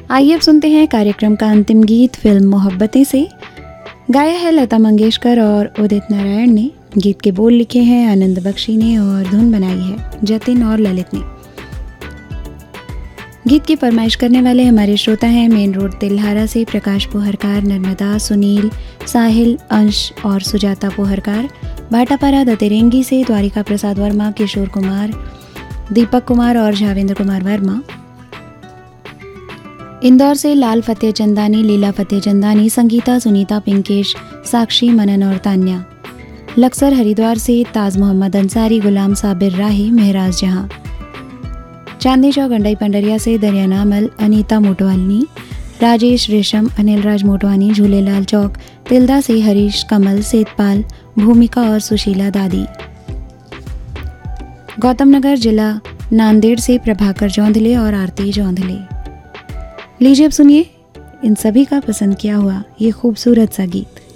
आइए अब सुनते हैं कार्यक्रम का अंतिम गीत फिल्म मोहब्बतें से। गाया है लता मंगेशकर और उदित नारायण ने। गीत के बोल लिखे हैं आनंद बख्शी ने और धुन बनाई है जतिन और ललित ने। गीत की फरमाइश करने वाले हमारे श्रोता हैं मेन रोड तिल्हारा से प्रकाश पोहरकार, नर्मदा, सुनील, साहिल, अंश और सुजाता पोहरकार। भाटापारा दतेरेंगी से द्वारिका प्रसाद वर्मा, किशोर कुमार, दीपक कुमार और झावेंद्र कुमार वर्मा। इंदौर से लाल फतेह चंदानी, लीला फतेह चंदानी, संगीता, सुनीता, पिंकेश, साक्षी, मनन और तान्या। लक्सर हरिद्वार से ताज मोहम्मद अंसारी, गुलाम साबिर राही, महराज जहां। चांदनी चौक गंडई पंडरिया से दरिया नामल, अनीता मोटवानी, राजेश रेशम, अनिल राज मोटवानी। झूलेलाल चौक तिल्दा से हरीश, कमल, सेतपाल, भूमिका और सुशीला दादी। गौतम नगर जिला नांदेड़ से प्रभाकर जौंधले और आरती जौंधले। लीजिए अब सुनिए इन सभी का पसंद किया हुआ ये खूबसूरत सा गीत।